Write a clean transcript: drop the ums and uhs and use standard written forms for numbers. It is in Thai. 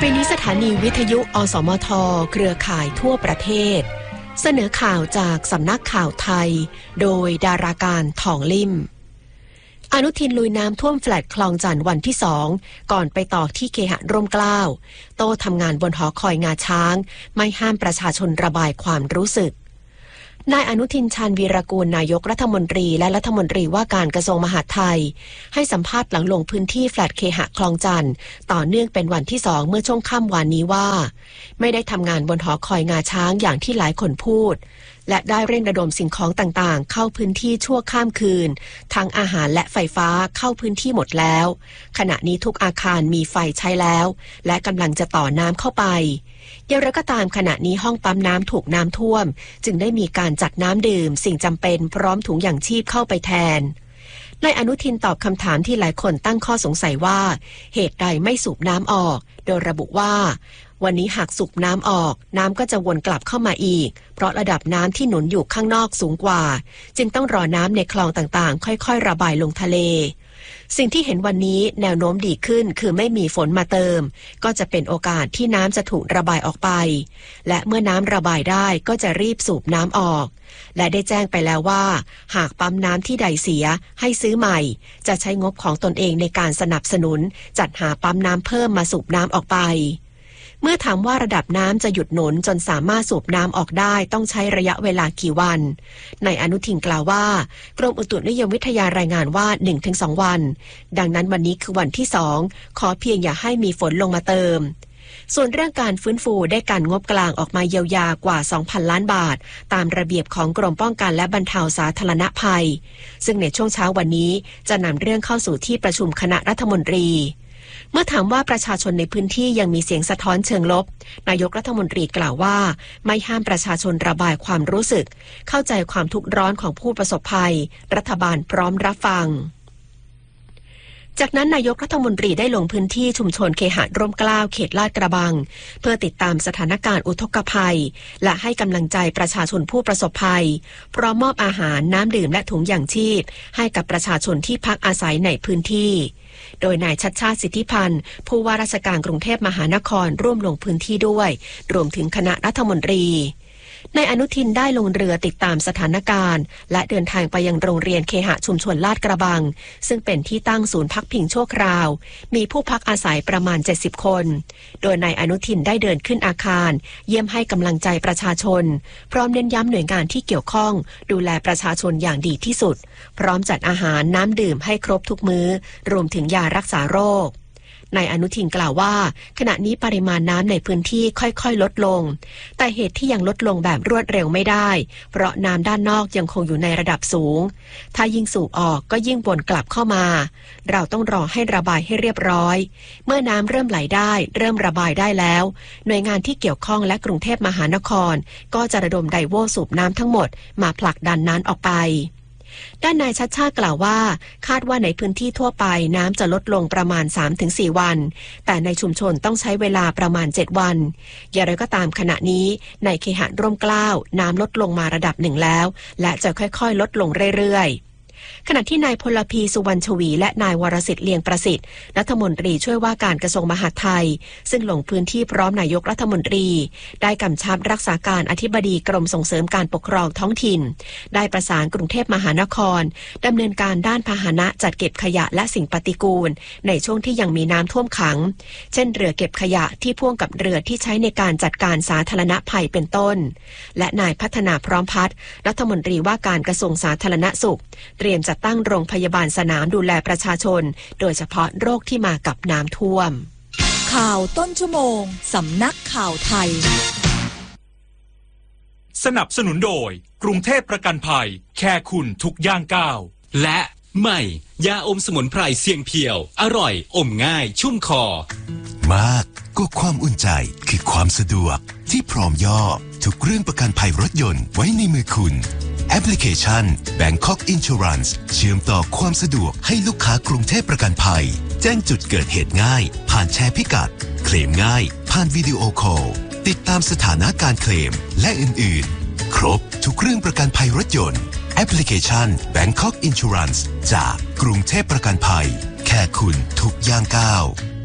ยนี้สถานีวิทยุอสมทเครือข่ายทั่วประเทศเสนอข่าวจากสำนักข่าวไทยโดยดาราการทองลิ่มอนุทินลุยน้ำท่วมแฟลตคลองจันทร์วันที่2ก่อนไปต่อที่เคหะร่มเกล้าโต้ทำงานบนหอคอยงาช้างไม่ห้ามประชาชนระบายความรู้สึกนายอนุทินชาญวีรกูลนายกรัฐมนตรีและรัฐมนตรีว่าการกระทรวงมหาดไทยให้สัมภาษณ์หลังลงพื้นที่แฟลตเคหะคลองจันทร์ต่อเนื่องเป็นวันที่2เมื่อช่วงค่ำวานนี้ว่าไม่ได้ทำงานบนหอคอยงาช้างอย่างที่หลายคนพูดและได้เร่งระดมสิ่งของต่างๆเข้าพื้นที่ชั่วข้ามคืนทั้งอาหารและไฟฟ้าเข้าพื้นที่หมดแล้วขณะนี้ทุกอาคารมีไฟใช้แล้วและกำลังจะต่อน้ำเข้าไปอย่างไรก็ตามขณะนี้ห้องปั๊มน้ำถูกน้ำท่วมจึงได้มีการจัดน้ำดื่มสิ่งจำเป็นพร้อมถุงยางชีพเข้าไปแทนนายอนุทินตอบคำถามที่หลายคนตั้งข้อสงสัยว่าเหตุใดไม่สูบน้ำออกโดยระบุว่าวันนี้หากสูบน้ำออกน้ำก็จะวนกลับเข้ามาอีกเพราะระดับน้ำที่หนุนอยู่ข้างนอกสูงกว่าจึงต้องรอน้ำในคลองต่างๆค่อยๆระบายลงทะเลสิ่งที่เห็นวันนี้แนวโน้มดีขึ้นคือไม่มีฝนมาเติมก็จะเป็นโอกาสที่น้ำจะถูกระบายออกไปและเมื่อน้ำระบายได้ก็จะรีบสูบน้ำออกและได้แจ้งไปแล้วว่าหากปั๊มน้ำที่ใดเสียให้ซื้อใหม่จะใช้งบของตนเองในการสนับสนุนจัดหาปั๊มน้ำเพิ่มมาสูบน้ำออกไปเมื่อถามว่าระดับน้ำจะหยุดหนุนจนสามารถสูบน้ำออกได้ต้องใช้ระยะเวลากี่วันนายอนุทินกล่าวว่ากรมอุตุนิยมวิทยารายงานว่า 1-2 วันดังนั้นวันนี้คือวันที่2ขอเพียงอย่าให้มีฝนลงมาเติมส่วนเรื่องการฟื้นฟูได้การงบกลางออกมาเยียวยากว่า 2,000 ล้านบาทตามระเบียบของกรมป้องกันและบรรเทาสาธารณภัยซึ่งในช่วงเช้าวันนี้จะนำเรื่องเข้าสู่ที่ประชุมคณะรัฐมนตรีเมื่อถามว่าประชาชนในพื้นที่ยังมีเสียงสะท้อนเชิงลบนายกรัฐมนตรีกล่าวว่าไม่ห้ามประชาชนระบายความรู้สึกเข้าใจความทุกข์ร้อนของผู้ประสบภัยรัฐบาลพร้อมรับฟังจากนั้นนายกรัฐมนตรีได้ลงพื้นที่ชุมชนเคหะร่มเกล้าเขตลาดกระบังเพื่อติดตามสถานการณ์อุทกภัยและให้กำลังใจประชาชนผู้ประสบภัยพร้อมมอบอาหารน้ำดื่มและถุงยางชีพให้กับประชาชนที่พักอาศัยในพื้นที่โดยนายชัชชาติสิทธิพันธ์ผู้ว่าราชการกรุงเทพมหานครร่วมลงพื้นที่ด้วยรวมถึงคณะรัฐมนตรีนายอนุทินได้ลงเรือติดตามสถานการณ์และเดินทางไปยังโรงเรียนเคหะชุมชนลาดกระบังซึ่งเป็นที่ตั้งศูนย์พักพิงชั่วคราวมีผู้พักอาศัยประมาณ70คนโดยนายอนุทินได้เดินขึ้นอาคารเยี่ยมให้กำลังใจประชาชนพร้อมเน้นย้ำหน่วยงานที่เกี่ยวข้องดูแลประชาชนอย่างดีที่สุดพร้อมจัดอาหารน้ำดื่มให้ครบทุกมื้อรวมถึงยารักษาโรคนายอนุทินกล่าวว่าขณะนี้ปริมาณน้ำในพื้นที่ค่อยๆลดลงแต่เหตุที่ยังลดลงแบบรวดเร็วไม่ได้เพราะน้ำด้านนอกยังคงอยู่ในระดับสูงถ้ายิ่งสูบออกก็ยิ่งวนกลับเข้ามาเราต้องรอให้ระบายให้เรียบร้อยเมื่อน้ำเริ่มไหลได้เริ่มระบายได้แล้วหน่วยงานที่เกี่ยวข้องและกรุงเทพมหานครก็จะระดมไดโวสูบน้ำทั้งหมดมาผลักดันน้ำออกไปด้านนายชัชชาติกล่าวว่าคาดว่าในพื้นที่ทั่วไปน้ำจะลดลงประมาณ 3-4 วันแต่ในชุมชนต้องใช้เวลาประมาณ7วันอย่างไรก็ตามขณะนี้ในเคหะร่มเกล้าน้ำลดลงมาระดับหนึ่งแล้วและจะค่อยๆลดลงเรื่อยๆขณะที่นายพลพีสุวรรณชวีและนายวรสิทธิ์เลียงประสิทธิ์รัฐมนตรีช่วยว่าการกระทรวงมหาดไทยซึ่งลงพื้นที่พร้อมนายกรัฐมนตรีได้กำชับรักษาการอธิบดีกรมส่งเสริมการปกครองท้องถิ่นได้ประสานกรุงเทพมหานครดำเนินการด้านพาหนะจัดเก็บขยะและสิ่งปฏิกูลในช่วงที่ยังมีน้ำท่วมขังเช่นเรือเก็บขยะที่พ่วงกับเรือที่ใช้ในการจัดการสาธารณภัยเป็นต้นและนายพัฒนาพร้อมพัฒน์รัฐมนตรีว่าการกระทรวงสาธารณสุขเตรียมจัดตั้งโรงพยาบาลสนามดูแลประชาชนโดยเฉพาะโรคที่มากับน้ำท่วมข่าวต้นชั่วโมงสำนักข่าวไทยสนับสนุนโดยกรุงเทพประกันภัยแค่คุณทุกย่างก้าวและใหม่ยาอมสมุนไพรเสียงเพียวอร่อยอมง่ายชุ่มคอมากก็ความอุ่นใจคือความสะดวกที่พร้อมย่อทุกเรื่องประกันภัยรถยนต์ไว้ในมือคุณแอปพลิเคชัน Bangkok Insurance เชื่อมต่อความสะดวกให้ลูกค้ากรุงเทพประกันภัยแจ้งจุดเกิดเหตุง่ายผ่านแชร์พิกัดเคลมง่ายผ่านวิดีโอคอลติดตามสถานะการเคลมและอื่นๆครบทุกเรื่องประกันภัยรถยนต์แอปพลิเคชัน Bangkok Insurance จากกรุงเทพประกันภัยแค่คุณทุกย่างก้าว